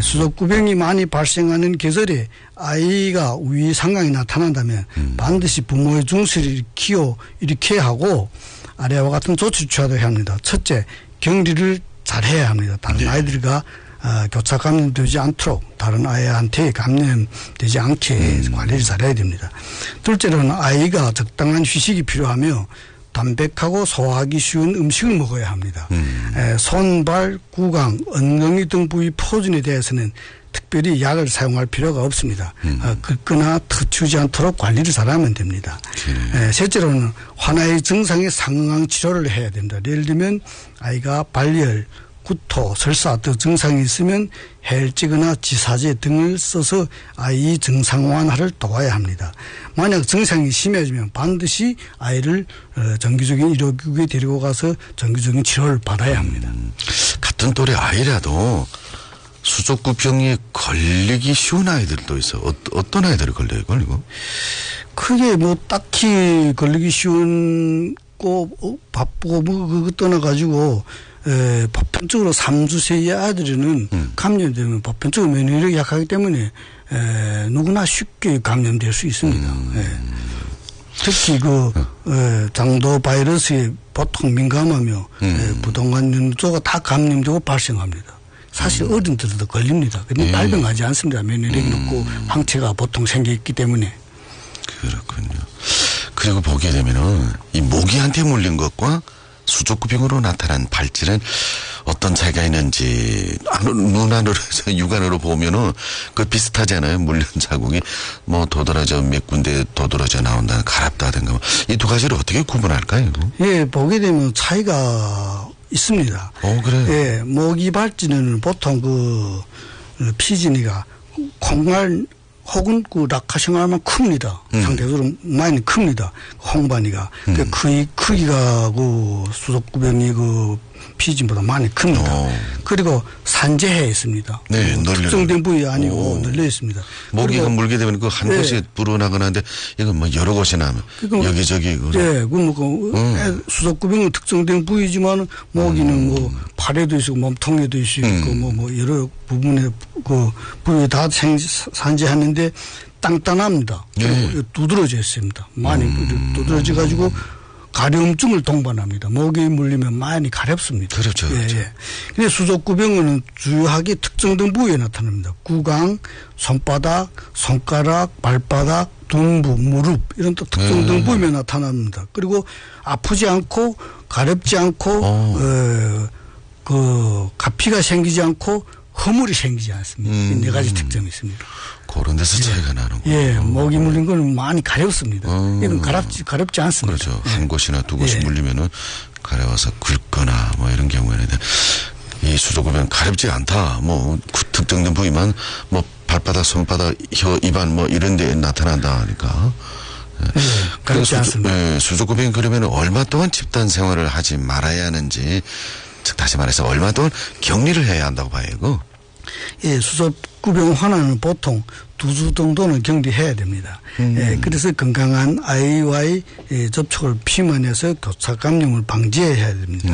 수족구병이 많이 발생하는 계절에 아이가 위 상황이 나타난다면 반드시 부모의 중수를 일으켜야 하고 아래와 같은 조치를 취하도록 합니다. 첫째, 격리를 잘해야 합니다. 다른 아이들과 교차 감염되지 않도록 다른 아이한테 감염되지 않게 관리를 잘해야 됩니다. 둘째로는 아이가 적당한 휴식이 필요하며 담백하고 소화하기 쉬운 음식을 먹어야 합니다. 손, 발, 구강, 엉덩이 등 부위 포진에 대해서는 특별히 약을 사용할 필요가 없습니다. 긁거나 터치지 않도록 관리를 잘하면 됩니다. 셋째로는 환아의 증상에 상응한 치료를 해야 됩니다. 예를 들면 아이가 발열, 구토, 설사 등 증상이 있으면 해열제거나 지사제 등을 써서 아이 증상 완화를 도와야 합니다. 만약 증상이 심해지면 반드시 아이를 정기적인 의료기구에 데리고 가서 정기적인 치료를 받아야 합니다. 같은 또래 아이라도 수족구병에 걸리기 쉬운 아이들도 있어. 어떤 아이들이 걸려요, 이거? 크게 뭐 딱히 걸리기 쉬운 거 바쁘고 뭐 그거 떠나가지고 보편적으로 3주세 이하 아이들은 감염되면 보편적으로 면역력이 약하기 때문에 누구나 쉽게 감염될 수 있습니다. 특히 장도 바이러스에 보통 민감하며 부동간 연소가 다 감염되고 발생합니다. 사실 어른들도 걸립니다. 근데 발병하지 않습니다. 면역력이 높고 항체가 보통 생겨있기 때문에. 그렇군요. 그리고 보게 되면은 이 모기한테 물린 것과 수족구병으로 나타난 발질은 어떤 차이가 있는지 눈안으로 육안으로 보면은 그 비슷하잖아요. 물린 자국이 뭐 도드라져 몇 군데 도드라져 나온다는 가랍다든가 이 두 가지를 어떻게 구분할까요? 예, 보게 되면 차이가 있습니다. 그래요? 예, 모기 발진은 보통 피지니가 콩알 혹은 락카싱알만 큽니다. 상대적으로 많이 큽니다. 홍반이가. 크기가 수족구병이 피진보다 많이 큽니다. 그리고 산재해 있습니다. 네, 특정된 부위 아니고 널려 있습니다. 모기가 물게 되면 한 곳에 불어나거나 하는데 이건 뭐 여러 곳이 나면 여기저기. 네, 수족구병은 특정된 부위지만 모기는 팔에도 있고 몸통에도 있고 여러 부분에 부위에 다 산재하는데 단단합니다. 그리고 두드러져 있습니다. 많이 두드러져 가지고 가려움증을 동반합니다. 모기에 물리면 많이 가렵습니다. 그렇죠. 근데 수족구병은 주요하게 특정된 부위에 나타납니다. 구강, 손바닥, 손가락, 발바닥, 둔부, 무릎 이런 또 특정된 부위에 나타납니다. 그리고 아프지 않고 가렵지 않고 가피가 생기지 않고 허물이 생기지 않습니다. 이 네 가지 특징이 있습니다. 그런 데서 차이가 나는군요. 예, 모기 물린 거는 많이 가렵습니다. 이건 가렵지 않습니다. 그렇죠. 한 곳이나 두 곳이 물리면은 가려워서 긁거나 뭐 이런 경우에는 이 수족구병은 가렵지 않다. 특정된 부위만 발바닥, 손바닥, 혀, 입안 이런 데에 나타난다 하니까. 가렵지 않습니다. 수족구병이 그러면 얼마 동안 집단 생활을 하지 말아야 하는지, 즉 다시 말해서 얼마 동안 격리를 해야 한다고 봐요, 이거? 예, 수족구병 환아는 보통 2주 정도는 격리해야 됩니다. 그래서 건강한 아이와의 접촉을 피만해서 교차 감염을 방지해야 됩니다.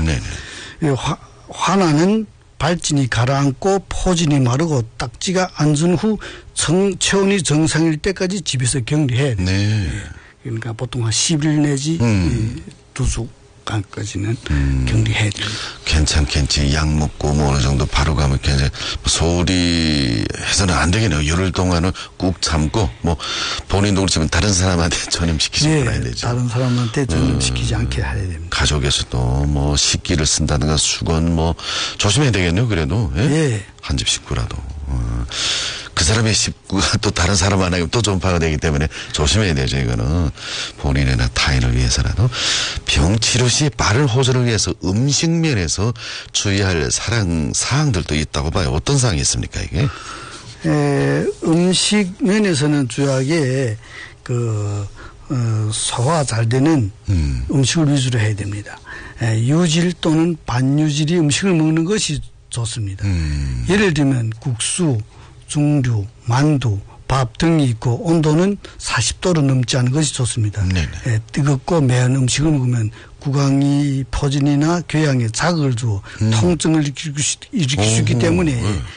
환아는 발진이 가라앉고 포진이 마르고 딱지가 앉은 후 체온이 정상일 때까지 집에서 격리해야 됩니다. 그러니까 보통 한 10일 내지 2주. 까지는 격리해야 됩니다. 괜찮겠지. 약 먹고 어느 정도 바로 가면 괜찮. 소홀히 해서는 안 되겠네요. 열흘 동안은 꾹 참고 본인도 그렇지만 다른 사람한테 전염시키지 말아야 되죠. 다른 사람한테 전염시키지 않게 해야 됩니다. 가족에서도 식기를 쓴다든가 수건 조심해야 되겠네요. 그래도 한 집 식구라도. 그 사람의 식구가 또 다른 사람 안 하면 또 전파가 되기 때문에 조심해야 되죠. 이거는 본인이나 타인을 위해서라도. 병 치료 시 빠른 호전을 위해서 음식 면에서 주의할 사항들도 있다고 봐요. 어떤 사항이 있습니까, 이게? 음식 면에서는 주요하게 소화 잘 되는 음식을 위주로 해야 됩니다. 유질 또는 반유질의 음식을 먹는 것이 좋습니다. 예를 들면 국수, 중류, 만두, 밥 등이 있고 온도는 40도로 넘지 않은 것이 좋습니다. 뜨겁고 매운 음식을 먹으면 구강이 포진이나 궤양에 자극을 주어 통증을 일으킬 수 있기 때문에